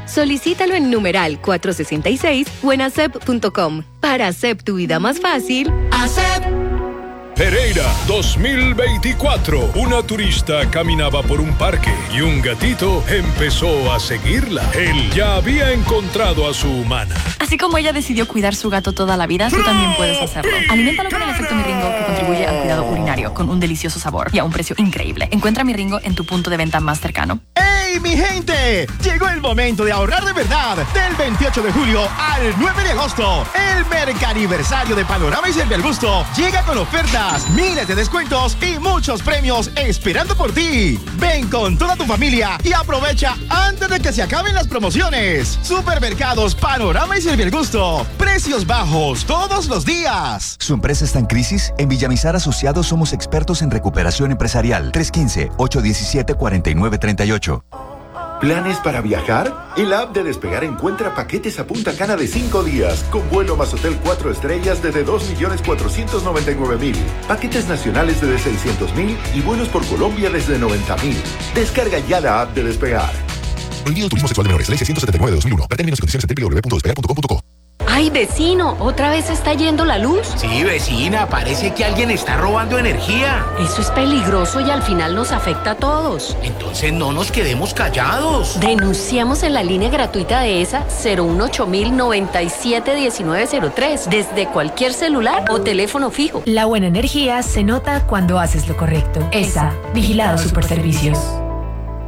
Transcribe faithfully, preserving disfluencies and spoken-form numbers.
Solicítalo en numeral cuatrocientos sesenta y seis o en acep punto com. Para hacer tu vida más fácil, ASEP. Pereira dos mil veinticuatro. Una turista caminaba por un parque y un gatito empezó a seguirla. Él ya había encontrado a su humana. Así como ella decidió cuidar su gato toda la vida, tú también puedes hacerlo. Aliméntalo con el efecto Miringo, que contribuye al cuidado urinario, con un delicioso sabor y a un precio increíble. Encuentra Miringo en tu punto de venta más cercano. ¡Hey, mi gente! Llegó el momento de ahorrar de verdad. Del veintiocho de julio al nueve de agosto, el mercaniversario de Panorama y Servialgusto llega con ofertas, miles de descuentos y muchos premios esperando por ti. Ven con toda tu familia y aprovecha antes de que se acaben las promociones. Supermercados Panorama y Servialgusto. Precios bajos todos los días. ¿Su empresa está en crisis? En Villamizar Asociados somos expertos en recuperación empresarial. tres uno cinco, ocho uno siete, cuatro nueve tres ocho. ¿Planes para viajar? En la app de Despegar encuentra paquetes a Punta Cana de cinco días, con vuelo más hotel cuatro estrellas desde dos millones cuatrocientos noventa y nueve mil, paquetes nacionales desde seiscientos mil y vuelos por Colombia desde noventa mil. Descarga ya la app de Despegar. Prohibido turismo sexual de menores, ley ciento setenta y nueve de dos mil uno. Ver términos y condiciones en doble u doble u doble u punto despegar punto com punto co. ¡Ay, vecino! ¿Otra vez está yendo la luz? Sí, vecina, parece que alguien está robando energía. Eso es peligroso y al final nos afecta a todos. Entonces no nos quedemos callados. Denunciamos en la línea gratuita de E S A cero uno ocho mil noventa y siete diecinueve cero tres desde cualquier celular o teléfono fijo. La buena energía se nota cuando haces lo correcto. E S A, Vigilado Superservicios.